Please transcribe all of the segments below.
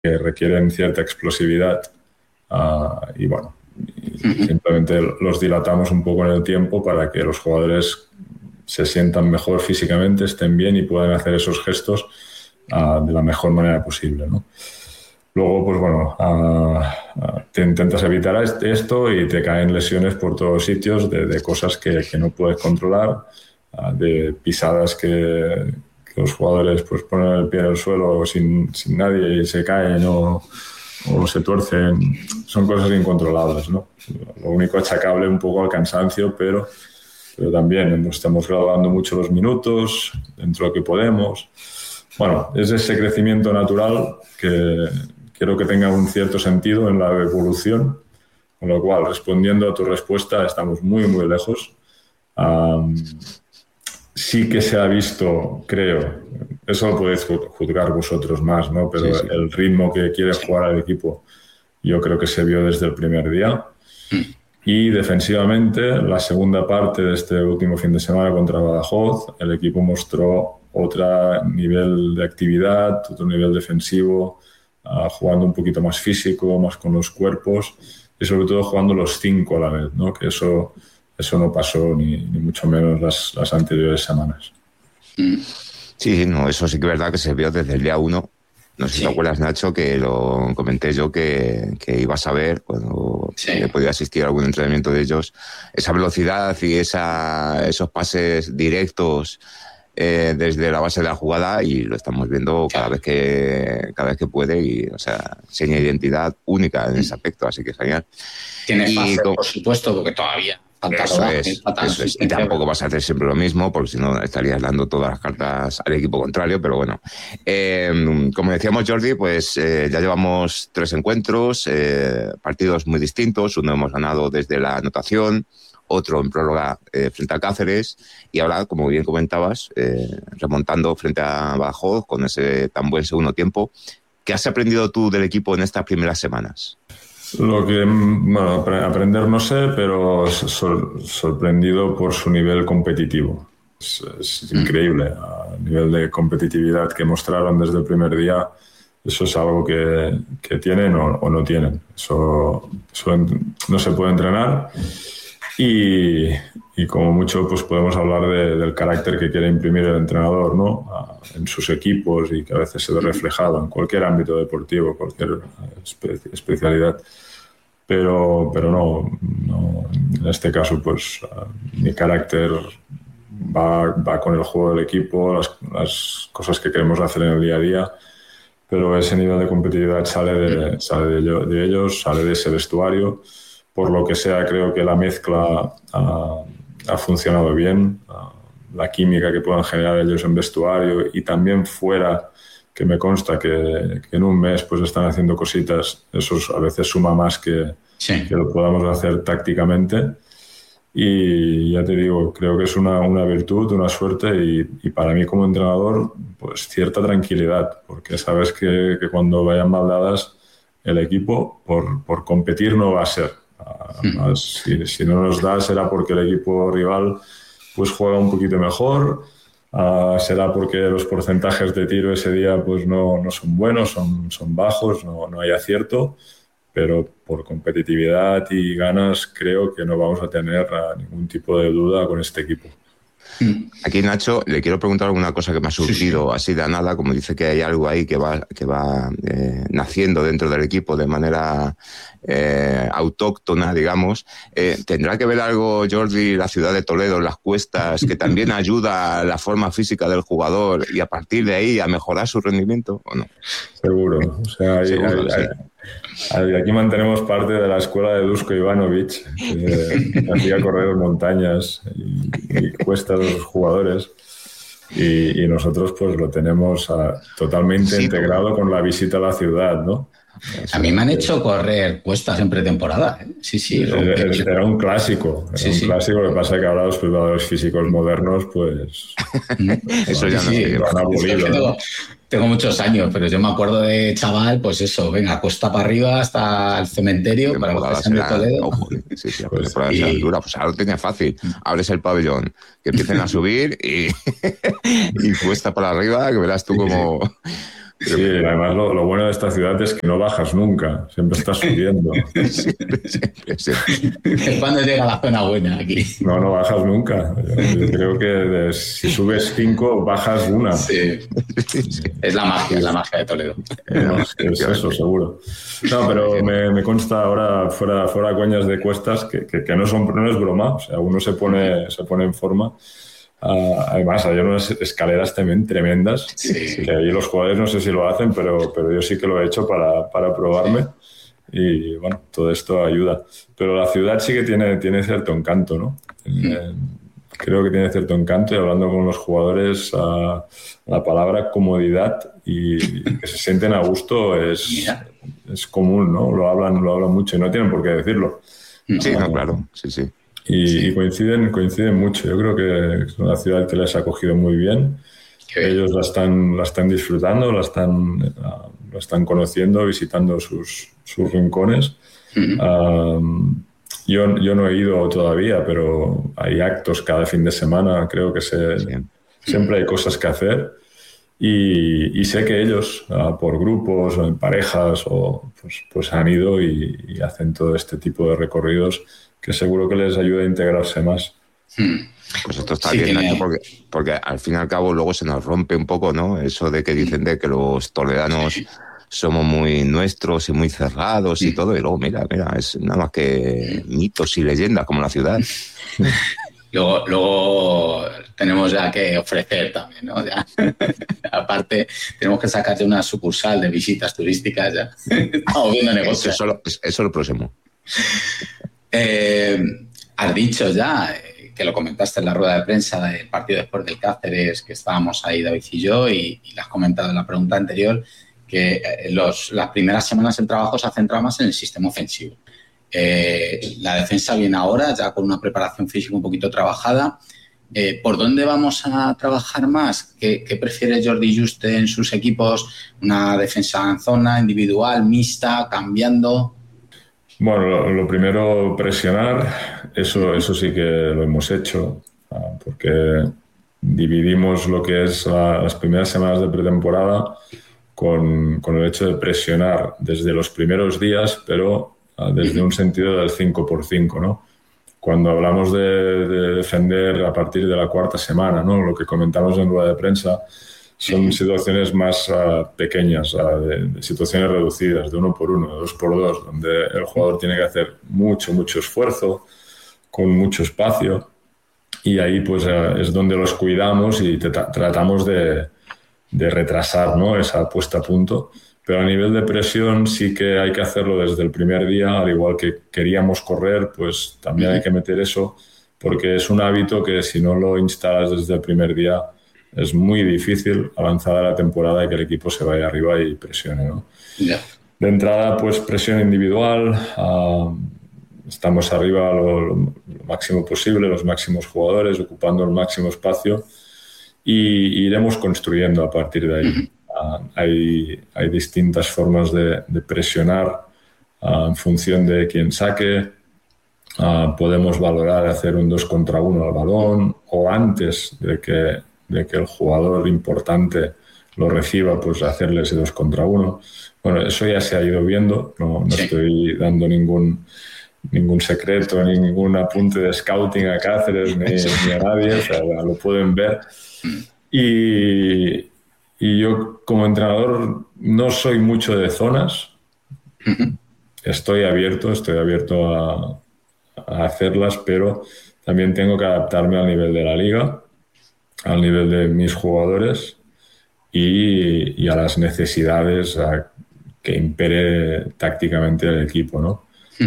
que requieren cierta explosividad y bueno, simplemente los dilatamos un poco en el tiempo para que los jugadores se sientan mejor físicamente, estén bien y puedan hacer esos gestos de la mejor manera posible, ¿no? Luego, pues bueno, te intentas evitar esto y te caen lesiones por todos sitios de cosas que no puedes controlar, de pisadas que los jugadores pues ponen el pie en el suelo sin nadie y se caen o se tuercen. Son cosas incontrolables, ¿no? Lo único achacable un poco al cansancio, pero también estamos graduando mucho los minutos dentro de lo que podemos. Bueno, es ese crecimiento natural que quiero que tenga un cierto sentido en la evolución, con lo cual, respondiendo a tu respuesta, estamos muy, muy lejos. Sí que se ha visto, creo, eso lo podéis juzgar vosotros más, ¿no? Pero sí. El ritmo que quiere jugar al equipo yo creo que se vio desde el primer día. Y defensivamente, la segunda parte de este último fin de semana contra Badajoz, el equipo mostró otro nivel de actividad, otro nivel defensivo, jugando un poquito más físico, más con los cuerpos y sobre todo jugando los 5 a la vez, ¿no? Que eso no pasó ni mucho menos las anteriores semanas. Sí, no, eso sí que es verdad que se vio desde el día 1. No sé si te acuerdas, Nacho, que lo comenté yo que ibas a ver cuando podía asistir a algún entrenamiento de ellos, esa velocidad y esos pases directos desde la base de la jugada, y lo estamos viendo cada vez que puede, y o sea, enseña identidad única en ese aspecto, así que genial. Tienes pase, por supuesto, porque todavía eso es. Y tampoco vas a hacer siempre lo mismo, porque si no estarías dando todas las cartas al equipo contrario, pero bueno. Como decíamos, Jordi, pues ya llevamos 3 encuentros, partidos muy distintos. Uno hemos ganado desde la anotación, otro en prórroga frente a Cáceres, y ahora, como bien comentabas, remontando frente a Badajoz con ese tan buen segundo tiempo. ¿Qué has aprendido tú del equipo en estas primeras semanas? Lo que, bueno, aprender no sé, pero sorprendido por su nivel competitivo. Es increíble el nivel de competitividad que mostraron desde el primer día. Eso es algo que tienen o no tienen. Eso no se puede entrenar y como mucho pues podemos hablar del carácter que quiere imprimir el entrenador, ¿no? En sus equipos, y que a veces se ve reflejado en cualquier ámbito deportivo, cualquier especialidad. Pero no, en este caso pues mi carácter va con el juego del equipo, las cosas que queremos hacer en el día a día, pero ese nivel de competitividad sale de ellos, sale de ese vestuario. Por lo que sea, creo que la mezcla ha funcionado bien, la química que puedan generar ellos en vestuario y también fuera, que me consta que en un mes pues están haciendo cositas, eso a veces suma más que lo podamos hacer tácticamente. Y ya te digo, creo que es una virtud, una suerte y para mí como entrenador pues cierta tranquilidad, porque sabes que cuando vayan mal dadas el equipo por competir no va a ser. Si no nos da será porque el equipo rival pues juega un poquito mejor. Será porque los porcentajes de tiro ese día pues no son buenos, son bajos, no hay acierto, pero por competitividad y ganas creo que no vamos a tener ningún tipo de duda con este equipo. Aquí, Nacho, le quiero preguntar alguna cosa que me ha surgido así de nada, como dice que hay algo ahí que va naciendo dentro del equipo de manera autóctona, digamos. ¿Tendrá que ver algo, Jordi, la ciudad de Toledo, las cuestas, que también ayuda a la forma física del jugador y a partir de ahí a mejorar su rendimiento, o no? Seguro. O sea, aquí mantenemos parte de la escuela de Dusko Ivanovic, que hacía correr montañas y cuestas a los jugadores. Y nosotros pues lo tenemos totalmente integrado con la visita a la ciudad, ¿no? A mí me han hecho correr cuestas en pretemporada. Sí. Era un clásico. Clásico. Lo que pasa es que ahora los preparadores físicos modernos, pues... Eso ya no han abolido, ¿no? Tengo muchos años, pero yo me acuerdo de chaval, pues eso, venga, cuesta para arriba hasta el cementerio para los que sean de Toledo. Pues ahora lo tenía fácil. Abres el pabellón, que empiecen a subir y cuesta para arriba, que verás tú como... Sí, además lo bueno de esta ciudad es que no bajas nunca, siempre estás subiendo. Es cuando llega la zona buena aquí. No bajas nunca. Yo creo que si subes 5, bajas 1. Sí. Es la magia de Toledo. Es eso, seguro. No, pero me consta ahora, fuera coñas de cuestas, que no es broma. O sea, uno se pone en forma. Además, hay unas escaleras también tremendas, que ahí los jugadores no sé si lo hacen, pero yo sí que lo he hecho para probarme. Y bueno, todo esto ayuda. Pero la ciudad sí que tiene cierto encanto, ¿no? Creo que tiene cierto encanto, y hablando con los jugadores, la palabra comodidad y que se sienten a gusto es común, ¿no? Lo hablan mucho y no tienen por qué decirlo. Sí, no, claro, sí. Y coinciden mucho. Yo creo que es una ciudad que les ha acogido muy bien. Ellos la están disfrutando, la están conociendo, visitando sus rincones. Yo no he ido todavía, pero hay actos cada fin de semana. Creo que siempre hay cosas que hacer. Y sé que ellos, por grupos o en parejas, pues han ido y hacen todo este tipo de recorridos que seguro que les ayuda a integrarse más. Pues esto está bien, Nacho, porque al fin y al cabo luego se nos rompe un poco, ¿no? Eso de que dicen de que los toledanos somos muy nuestros y muy cerrados y todo, y luego mira, es nada más que mitos y leyendas como la ciudad. Luego tenemos ya que ofrecer también, ¿no? Ya. Aparte, tenemos que sacar una sucursal de visitas turísticas ya. Estamos viendo negocios. Eso es lo próximo. Has dicho ya, que lo comentaste en la rueda de prensa del partido después del Cáceres, que estábamos ahí David y yo, y lo has comentado en la pregunta anterior, que las primeras semanas del trabajo se ha centrado más en el sistema ofensivo. La defensa viene ahora, ya con una preparación física un poquito trabajada. ¿Por dónde vamos a trabajar más? ¿Qué prefiere Jordi Juste en sus equipos? ¿Una defensa en zona, individual, mixta, cambiando? Bueno, lo primero, presionar. Eso sí que lo hemos hecho, porque dividimos lo que es las primeras semanas de pretemporada con el hecho de presionar desde los primeros días, pero desde un sentido del 5x5, ¿no? Cuando hablamos de defender a partir de la cuarta semana, ¿no? Lo que comentamos en rueda de prensa son situaciones más pequeñas, de situaciones reducidas, de 1x1, de 2x2, donde el jugador tiene que hacer mucho esfuerzo, con mucho espacio, y ahí pues es donde los cuidamos y tratamos de retrasar, ¿no? Esa puesta a punto. Pero a nivel de presión sí que hay que hacerlo desde el primer día, al igual que queríamos correr, pues también hay que meter eso, porque es un hábito que si no lo instalas desde el primer día es muy difícil avanzar a la temporada y que el equipo se vaya arriba y presione, ¿no? Yeah. De entrada, pues presión individual, estamos arriba lo máximo posible, los máximos jugadores, ocupando el máximo espacio, y iremos construyendo a partir de ahí. Hay distintas formas de presionar en función de quién saque. Podemos valorar hacer un 2 contra 1 al balón, o antes de que el jugador importante lo reciba, pues hacerle ese 2 contra 1. Bueno, eso ya se ha ido viendo, no estoy dando ningún secreto, ni ningún apunte de scouting a Cáceres ni a nadie, o sea, lo pueden ver. Y yo como entrenador no soy mucho de zonas. Estoy abierto a hacerlas, pero también tengo que adaptarme al nivel de la liga, al nivel de mis jugadores y a las necesidades que impere tácticamente el equipo, ¿no?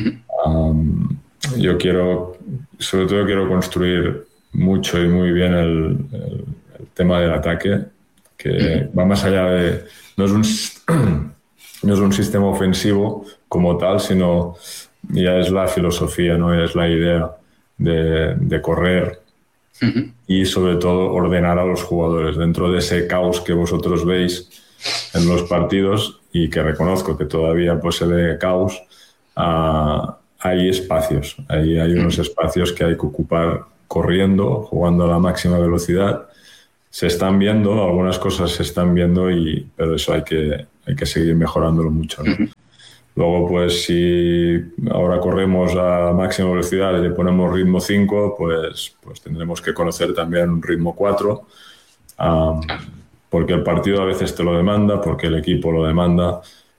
Yo sobre todo quiero construir mucho y muy bien el tema del ataque, que va más allá de... No es un sistema ofensivo como tal, sino ya es la filosofía, ¿no? Es la idea de correr y sobre todo ordenar a los jugadores dentro de ese caos que vosotros veis en los partidos, y que reconozco que todavía pues se ve caos. Hay espacios, hay unos espacios que hay que ocupar corriendo, jugando a la máxima velocidad, se están viendo, algunas cosas se están viendo, pero eso hay que seguir mejorándolo mucho, ¿no? Luego, pues si ahora corremos a máxima velocidad y le ponemos ritmo 5, pues tendremos que conocer también un ritmo 4, porque el partido a veces te lo demanda, porque el equipo lo demanda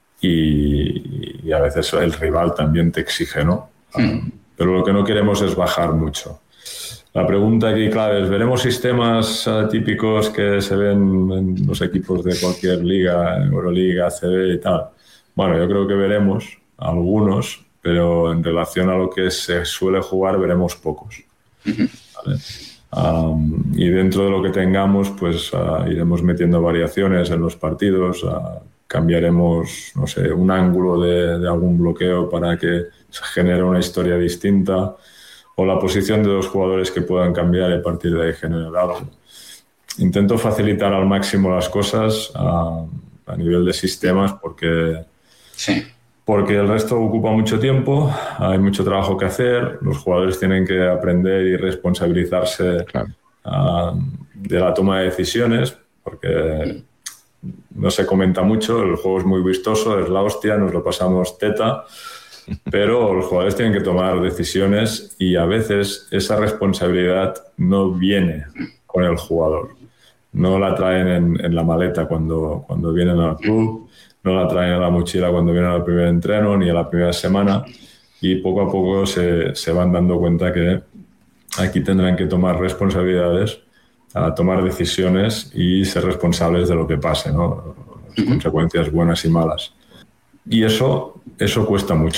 y a veces el rival también te exige, ¿no? Pero lo que no queremos es bajar mucho. La pregunta aquí clave es, ¿veremos sistemas típicos que se ven en los equipos de cualquier liga, Euroliga, ACB y tal? Bueno, yo creo que veremos algunos, pero en relación a lo que se suele jugar veremos pocos, ¿vale? Y dentro de lo que tengamos, pues iremos metiendo variaciones en los partidos, cambiaremos, no sé, un ángulo de algún bloqueo para que se genere una historia distinta, o la posición de los jugadores que puedan cambiar y a partir de ahí generar algo. Intento facilitar al máximo las cosas a nivel de sistemas porque el resto ocupa mucho tiempo, hay mucho trabajo que hacer, los jugadores tienen que aprender y responsabilizarse de la toma de decisiones, porque no se comenta mucho, el juego es muy vistoso, es la hostia, nos lo pasamos teta, pero los jugadores tienen que tomar decisiones y a veces esa responsabilidad no viene con el jugador. No la traen en la maleta cuando vienen al club, no la traen en la mochila cuando vienen al primer entreno ni a la primera semana, y poco a poco se van dando cuenta que aquí tendrán que tomar responsabilidades, tomar decisiones y ser responsables de lo que pase, ¿no? Las consecuencias buenas y malas. Y eso cuesta mucho.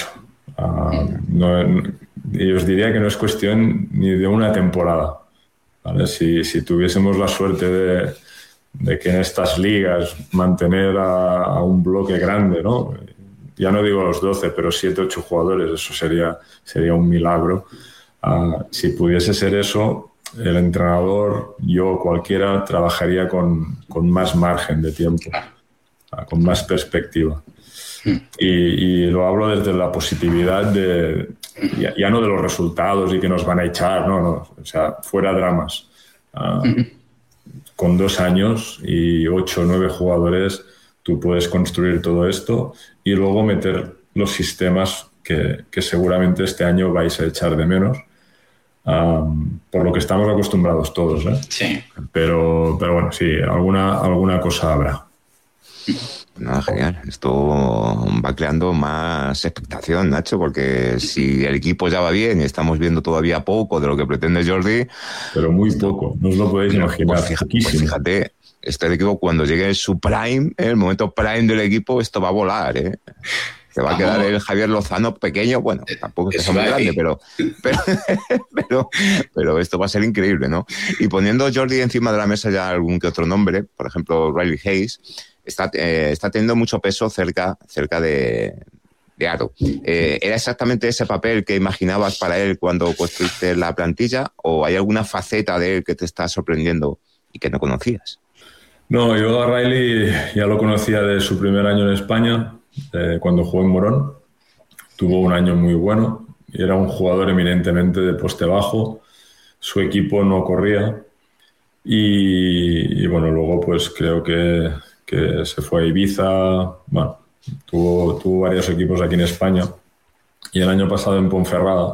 Y os diría que no es cuestión ni de una temporada, ¿vale? Si tuviésemos la suerte de que en estas ligas mantener a un bloque grande, ¿no? Ya no digo los 12, pero 7, 8 jugadores, eso sería un milagro. Si pudiese ser eso, el entrenador, yo, cualquiera, trabajaría con más margen de tiempo, con más perspectiva. Y lo hablo desde la positividad ya no de los resultados y que nos van a echar, no, o sea, fuera dramas. Con 2 años y 8 o 9 jugadores tú puedes construir todo esto y luego meter los sistemas que seguramente este año vais a echar de menos, por lo que estamos acostumbrados todos, ¿eh? Sí. Pero bueno, sí, alguna cosa habrá. Nada, genial. Esto va creando más expectación, Nacho, porque si el equipo ya va bien y estamos viendo todavía poco de lo que pretende Jordi... Pero muy poco, no os lo podéis imaginar. Pues fíjate, este equipo cuando llegue su prime, el momento prime del equipo, esto va a volar, ¿eh? Se va a quedar el Javier Lozano pequeño, bueno, tampoco es que sea muy grande, pero esto va a ser increíble, ¿no? Y poniendo Jordi encima de la mesa ya algún que otro nombre, por ejemplo, Riley Hayes, está teniendo mucho peso cerca de Aro. ¿Era exactamente ese papel que imaginabas para él cuando construiste la plantilla o hay alguna faceta de él que te está sorprendiendo y que no conocías? No, yo a Riley ya lo conocía de su primer año en España, cuando jugó en Morón. Tuvo un año muy bueno y era un jugador eminentemente de poste bajo. Su equipo no corría y bueno, luego pues creo que se fue a Ibiza. Bueno, tuvo varios equipos aquí en España y el año pasado en Ponferrada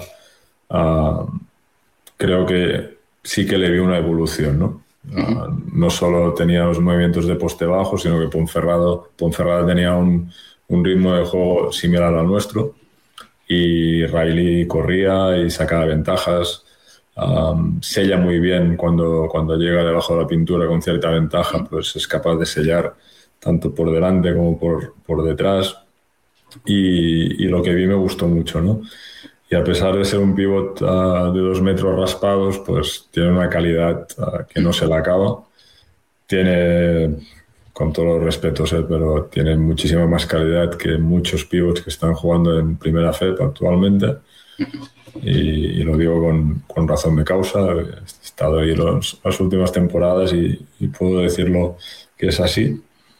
creo que sí que le vi una evolución, ¿no? No solo tenía los movimientos de poste bajo, sino que Ponferrada tenía un ritmo de juego similar al nuestro y Riley corría y sacaba ventajas. Sella muy bien cuando llega debajo de la pintura con cierta ventaja, pues es capaz de sellar tanto por delante como por detrás, y lo que vi me gustó mucho, ¿no? Y a pesar de ser un pívot de 2 metros raspados, pues tiene una calidad que no se la acaba. Tiene, con todos los respetos, pero tiene muchísima más calidad que muchos pivots que están jugando en primera FEP actualmente. Y lo digo con razón de causa. He estado ahí las últimas temporadas y puedo decirlo que es así.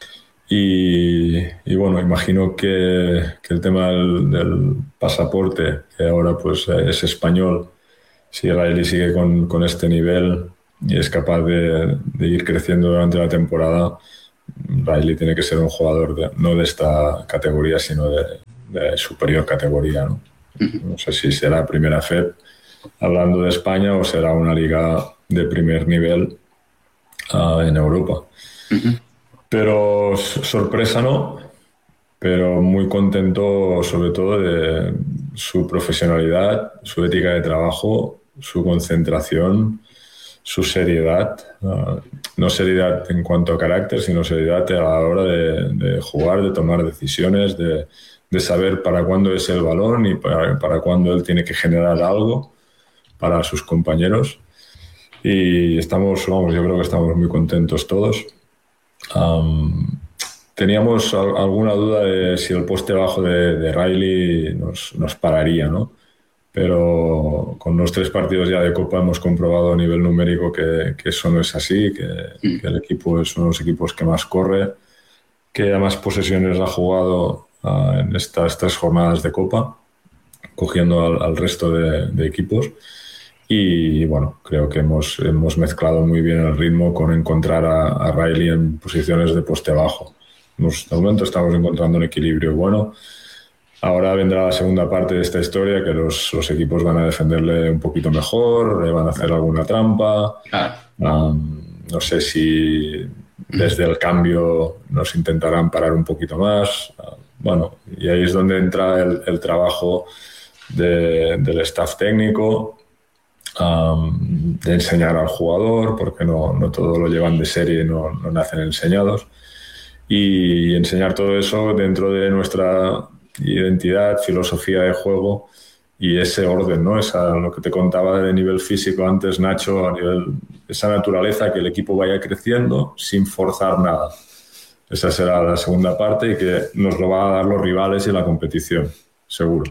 Y bueno, imagino que el tema del pasaporte, que ahora pues es español, si Riley sigue con este nivel, es capaz de ir creciendo durante la temporada, Riley tiene que ser un jugador no de esta categoría, sino de superior categoría, ¿no? No sé si será primera FED hablando de España o será una liga de primer nivel en Europa. Pero sorpresa no, pero muy contento sobre todo de su profesionalidad, su ética de trabajo, su concentración, su seriedad, no seriedad en cuanto a carácter, sino seriedad a la hora de jugar, de tomar decisiones, de saber para cuándo es el balón y para cuándo él tiene que generar algo para sus compañeros. Y yo creo que estamos muy contentos todos. Teníamos alguna duda de si el poste bajo de Riley nos pararía, ¿no? Pero con los 3 partidos ya de Copa hemos comprobado a nivel numérico que eso no es así, que el equipo es uno de los equipos que más corre, que a más posesiones ha jugado en estas 3 jornadas de Copa, cogiendo al resto de equipos. Y bueno, creo que hemos mezclado muy bien el ritmo con encontrar a Riley en posiciones de poste bajo. De momento estamos encontrando un equilibrio bueno. Ahora vendrá la segunda parte de esta historia, que los equipos van a defenderle un poquito mejor, van a hacer alguna trampa. No sé si desde el cambio nos intentarán parar un poquito más. Bueno, y ahí es donde entra el trabajo del staff técnico, de enseñar al jugador, porque no todo lo llevan de serie, no nacen enseñados, y enseñar todo eso dentro de nuestra identidad, filosofía de juego y ese orden, ¿no? Lo que te contaba de nivel físico antes, Nacho, esa naturaleza, que el equipo vaya creciendo sin forzar nada. Esa será la segunda parte y que nos lo va a dar los rivales y la competición, seguro.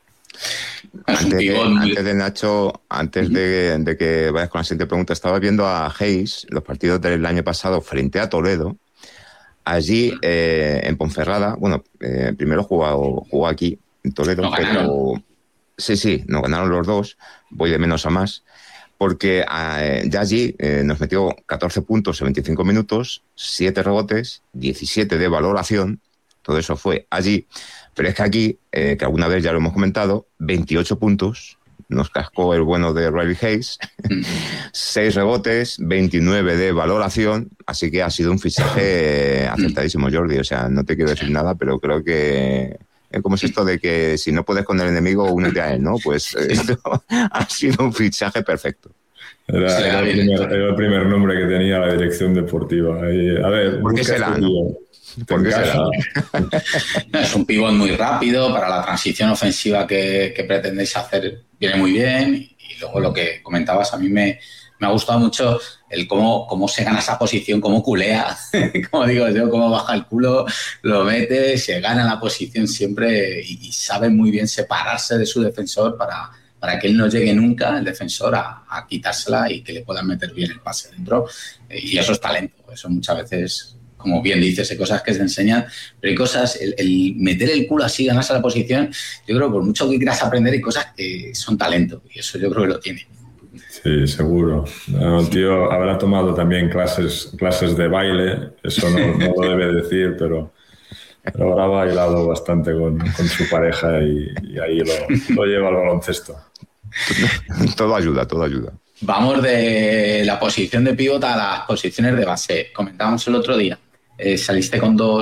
Antes de Nacho, antes de que vayas con la siguiente pregunta, estaba viendo a Hayes los partidos del año pasado frente a Toledo. Allí en Ponferrada, primero jugó aquí en Toledo, pero sí, nos ganaron los 2, voy de menos a más, porque ya allí nos metió 14 puntos en 25 minutos, 7 rebotes, 17 de valoración, todo eso fue allí. Pero es que aquí, que alguna vez ya lo hemos comentado, 28 puntos nos cascó el bueno de Riley Hayes, 6 rebotes, 29 de valoración, así que ha sido un fichaje acertadísimo, Jordi. O sea, no te quiero decir nada, pero creo que ¿cómo es esto de que si no puedes con el enemigo, únete a él, ¿no? Pues esto ha sido un fichaje perfecto. Era el primer nombre que tenía la dirección deportiva. A ver, ¿por qué será, no? ¿Por qué será? Es un pivot muy rápido para la transición ofensiva que pretendéis hacer, viene muy bien. Y luego lo que comentabas, a mí me ha gustado mucho el cómo se gana esa posición, cómo culea, como digo yo, cómo baja el culo, lo mete, se gana la posición siempre y sabe muy bien separarse de su defensor para que él no llegue nunca, el defensor, a quitársela y que le puedan meter bien el pase dentro. Y eso es talento. Eso muchas veces, como bien dices, hay cosas que se enseñan, pero hay cosas, el meter el culo así, ganarse la posición, yo creo que por mucho que quieras aprender hay cosas que son talento y eso yo creo que lo tiene. Sí, seguro. El tío habrá tomado también clases de baile, eso no lo debe decir, pero habrá bailado bastante con su pareja y ahí lo lleva al baloncesto. Todo ayuda. Vamos de la posición de pívot a las posiciones de base. Comentábamos el otro día. Salisteis,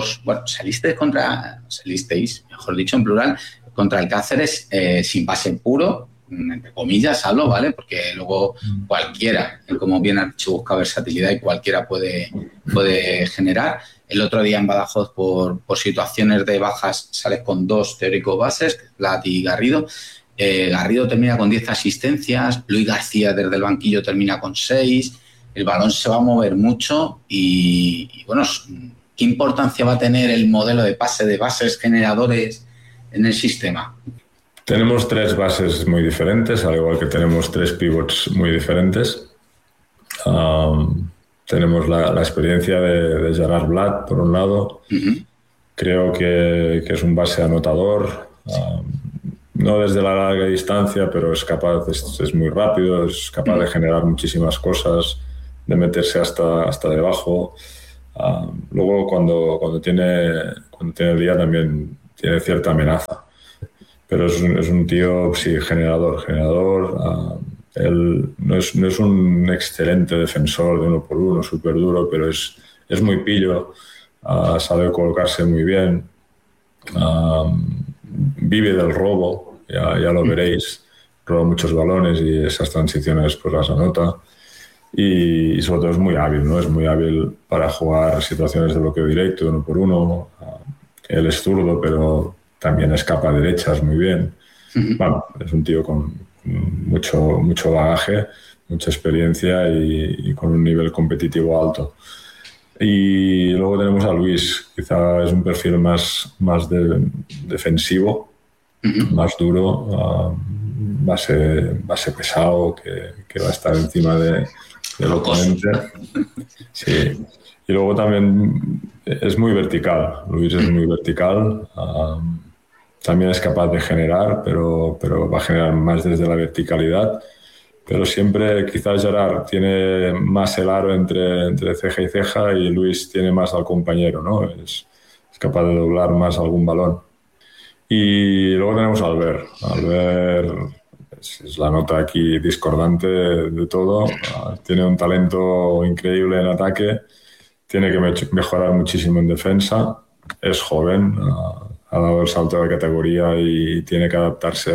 mejor dicho, en plural, contra el Cáceres sin base puro, entre comillas, salvo, ¿vale? Porque luego cualquiera, como bien has dicho, busca versatilidad y cualquiera puede generar. El otro día en Badajoz, por situaciones de bajas, sales con 2 teóricos bases, Plat y Garrido. Garrido termina con 10 asistencias, Luis García desde el banquillo termina con 6. El balón se va a mover mucho y bueno, ¿qué importancia va a tener el modelo de pase de bases generadores en el sistema? Tenemos 3 bases muy diferentes, al igual que tenemos 3 pivots muy diferentes. Tenemos la experiencia de Gerard Blatt, por un lado. Creo que es un base anotador. No desde la larga distancia, pero es muy rápido, es capaz de generar muchísimas cosas. meterse hasta debajo. Luego cuando tiene el día también tiene cierta amenaza, pero es un tío, sí, generador. Él no es un excelente defensor de 1-por-1, súper duro, pero es muy pillo, sabe colocarse muy bien, vive del robo, ya lo veréis, roba muchos balones y esas transiciones pues las anota. Y sobre todo es muy hábil, ¿no? Es muy hábil para jugar situaciones de bloqueo directo, de 1-por-1. Él es zurdo, pero también escapa a derechas muy bien. Bueno, es un tío con mucho bagaje, mucha experiencia y con un nivel competitivo alto. Y luego tenemos a Luis, quizá es un perfil más defensivo, más duro, base pesado, que va a estar encima del oponente. Sí. Y luego también es muy vertical. Luis es muy vertical. También es capaz de generar, pero va a generar más desde la verticalidad. Pero siempre quizás Gerard tiene más el aro entre ceja y ceja y Luis tiene más al compañero, ¿no? Es capaz de doblar más algún balón. Y luego tenemos a Albert. Albert es la nota aquí discordante de todo. Tiene un talento increíble en ataque. Tiene que mejorar muchísimo en defensa. Es joven. Ha dado el salto de categoría y tiene que adaptarse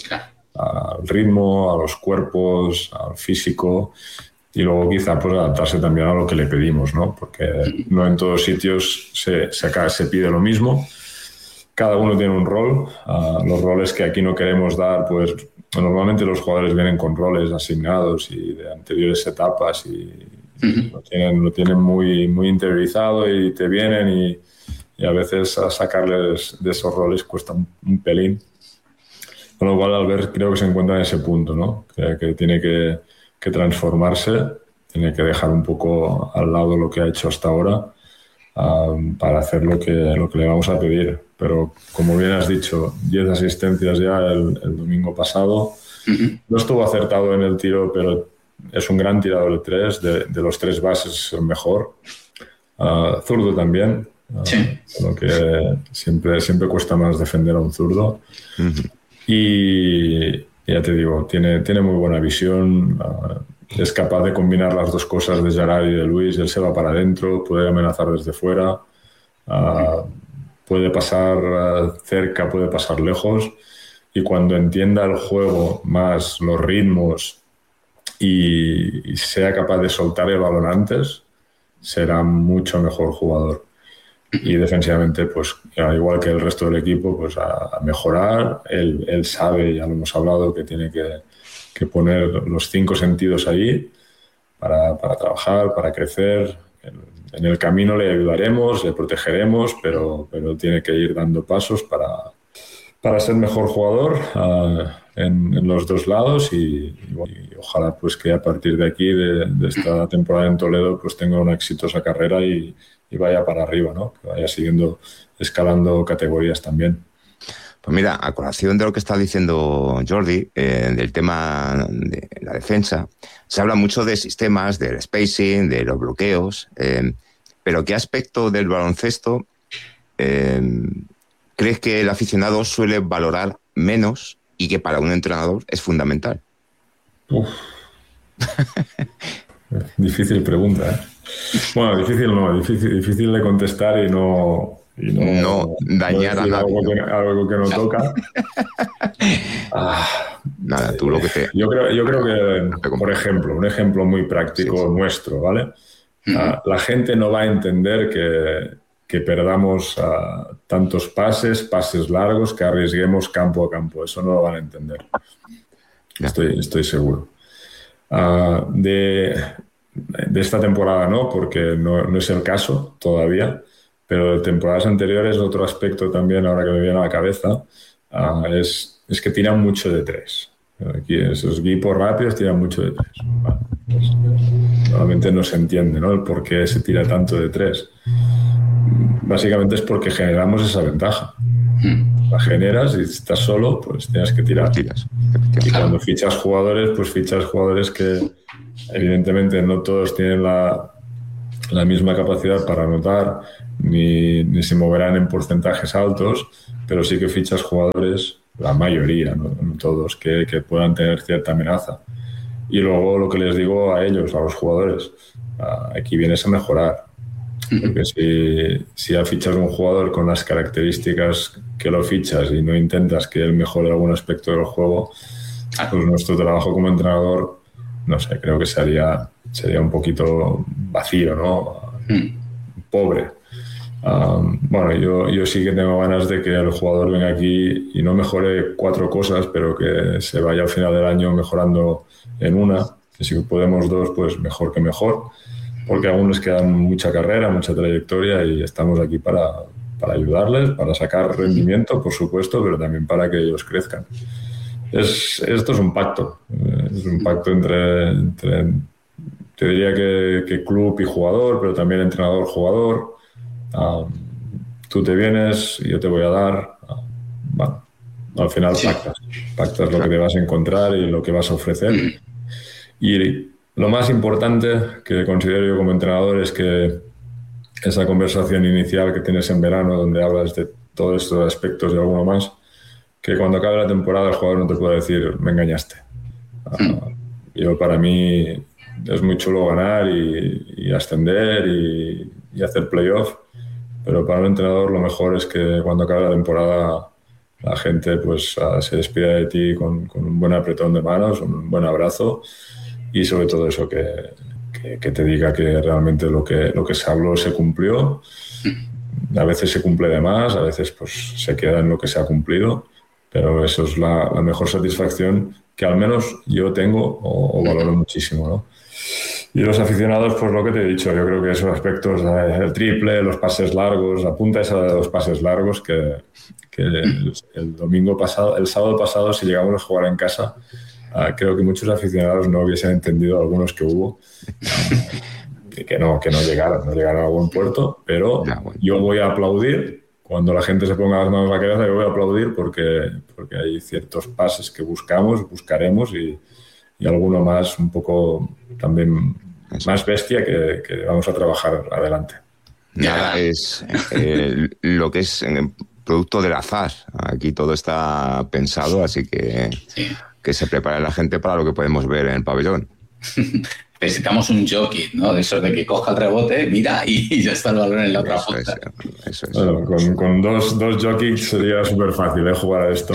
al ritmo, a los cuerpos, al físico y luego quizá pues adaptarse también a lo que le pedimos, ¿no? Porque no en todos sitios se pide lo mismo. Cada uno tiene un rol. Los roles que aquí no queremos dar, pues normalmente los jugadores vienen con roles asignados y de anteriores etapas y lo tienen muy interiorizado y te vienen y a veces a sacarles de esos roles cuesta un pelín. Con lo cual Albert creo que se encuentra en ese punto, ¿no? Que tiene que transformarse, tiene que dejar un poco al lado lo que ha hecho hasta ahora para hacer lo que le vamos a pedir. Pero como bien has dicho, 10 asistencias ya el domingo pasado. No estuvo acertado en el tiro, pero es un gran tirador de tres. De los tres bases es el mejor. Zurdo también. Sí. Lo que siempre cuesta más defender a un zurdo. Y ya te digo, tiene muy buena visión, es capaz de combinar las dos cosas de Gerard y de Luis. Él se va para adentro, puede amenazar desde fuera, puede pasar cerca, puede pasar lejos, y cuando entienda el juego más, los ritmos y sea capaz de soltar el balón antes, será mucho mejor jugador. Y defensivamente, pues igual que el resto del equipo, pues a mejorar. Él sabe, ya lo hemos hablado, que tiene que poner los 5 sentidos ahí para trabajar, para crecer. En el camino le ayudaremos, le protegeremos, pero tiene que ir dando pasos para ser mejor jugador en los dos lados y ojalá pues que a partir de aquí, de esta temporada en Toledo, pues tenga una exitosa carrera y vaya para arriba, ¿no? Que vaya escalando categorías también. Pues mira, a colación de lo que está diciendo Jordi, del tema de la defensa, se habla mucho de sistemas, del spacing, de los bloqueos, pero ¿qué aspecto del baloncesto crees que el aficionado suele valorar menos y que para un entrenador es fundamental? Difícil pregunta, ¿eh? Bueno, difícil de contestar y no dañar a nadie. Algo que no toca. Nada, tú lo que te... Yo creo que, por ejemplo, un ejemplo muy práctico nuestro, ¿vale? La gente no va a entender que perdamos tantos pases largos, que arriesguemos campo a campo. Eso no lo van a entender. Estoy seguro. De esta temporada no, porque no es el caso todavía, pero de temporadas anteriores otro aspecto también, ahora que me viene a la cabeza, es que tiran mucho de tres. Aquí esos equipos rápidos tiran mucho de tres. Bueno, pues, normalmente no se entiende, ¿no?, el por qué se tira tanto de tres. Básicamente es porque generamos esa ventaja. la generas y si estás solo, pues tienes que tirar. Y cuando fichas jugadores, pues fichas jugadores que evidentemente no todos tienen la misma capacidad para anotar, ni se moverán en porcentajes altos, pero sí que fichas jugadores, la mayoría, no todos, que puedan tener cierta amenaza. Y luego lo que les digo a ellos, a los jugadores, aquí vienes a mejorar. Porque si fichas un jugador con las características que lo fichas y no intentas que él mejore algún aspecto del juego, pues nuestro trabajo como entrenador, no sé, creo que sería un poquito vacío, ¿no? Pobre. Bueno, yo sí que tengo ganas de que el jugador venga aquí y no mejore 4 cosas, pero que se vaya al final del año mejorando en una. Que si podemos 2, pues mejor que mejor. Porque aún les queda mucha carrera, mucha trayectoria y estamos aquí para ayudarles, para sacar rendimiento, por supuesto, pero también para que ellos crezcan. Esto es un pacto. Es un pacto entre te diría que club y jugador, pero también entrenador-jugador. Tú te vienes y yo te voy a dar. Bueno, al final pactas lo que te vas a encontrar y lo que vas a ofrecer. Y lo más importante que considero yo como entrenador es que esa conversación inicial que tienes en verano, donde hablas de todos estos aspectos y alguno más, que cuando acabe la temporada el jugador no te puede decir me engañaste. Para mí es muy chulo ganar y ascender y hacer playoff, pero para un entrenador lo mejor es que cuando acabe la temporada la gente pues se despida de ti con un buen apretón de manos, un buen abrazo y sobre todo eso, que te diga que realmente lo que se habló se cumplió. A veces se cumple de más, a veces pues se queda en lo que se ha cumplido, pero eso es la mejor satisfacción que al menos yo tengo o valoro muchísimo, ¿no? Y los aficionados, pues lo que te he dicho, yo creo que esos aspectos, el triple, los pases largos, la punta esa de los pases largos, que el domingo pasado, el sábado pasado, si llegamos a jugar en casa, creo que muchos aficionados no hubiesen entendido, algunos que hubo, que no llegaron a buen puerto, pero yo voy a aplaudir cuando la gente se ponga las manos a la cabeza. Yo voy a aplaudir porque hay ciertos pases que buscaremos y alguno más, un poco también más bestia que vamos a trabajar adelante. Nada, es lo que es producto del azar. Aquí todo está pensado, así que se prepare la gente para lo que podemos ver en el pabellón. Necesitamos un jockey, ¿no? De esos de que coja el rebote, mira y ya está el balón en la otra punta. Eso es. Bueno, con dos jockeys sería súper fácil jugar a esto.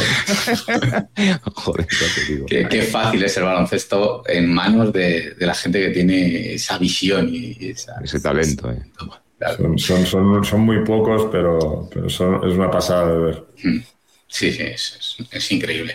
Joder, ya te digo. Qué fácil es el baloncesto en manos de la gente que tiene esa visión y ese talento. Claro. Son muy pocos, pero es una pasada de ver. Sí, es increíble.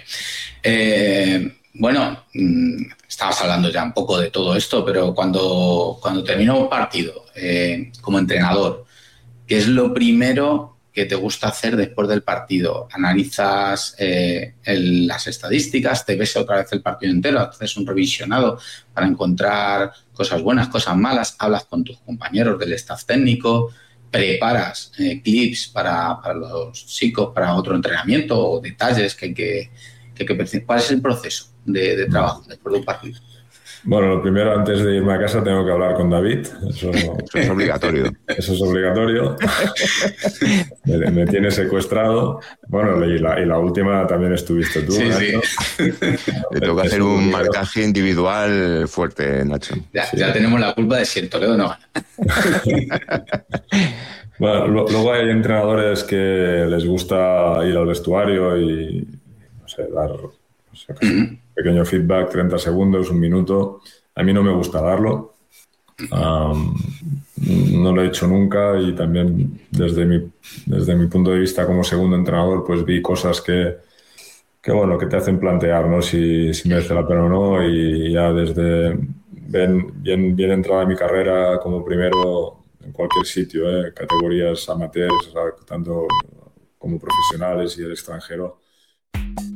Bueno, estabas hablando ya un poco de todo esto, pero cuando termina un partido como entrenador, ¿qué es lo primero que te gusta hacer después del partido? ¿Analizas las estadísticas? ¿Te ves otra vez el partido entero? ¿Haces un revisionado para encontrar cosas buenas, cosas malas? ¿Hablas con tus compañeros del staff técnico? ¿Preparas clips para los chicos, para otro entrenamiento o detalles que hay que percibir? ¿Cuál es el proceso de trabajo después de un partido? Bueno, lo primero, antes de irme a casa, tengo que hablar con David. Eso es obligatorio. Eso es obligatorio. Me tiene secuestrado. Bueno, y la última también estuviste tú, Nacho. Sí. Le tengo que hacer un marcaje individual fuerte, Nacho. Ya tenemos la culpa de si el Toledo no gana. Bueno, luego hay entrenadores que les gusta ir al vestuario y, no sé, dar un pequeño feedback, 30 segundos, un minuto. A mí no me gusta darlo. No lo he hecho nunca y también desde mi punto de vista como segundo entrenador, pues vi cosas que te hacen plantear, ¿no? Si merece la pena o no, y ya desde bien entrada en mi carrera como primero en cualquier sitio, categorías amateurs, tanto como profesionales y el extranjero,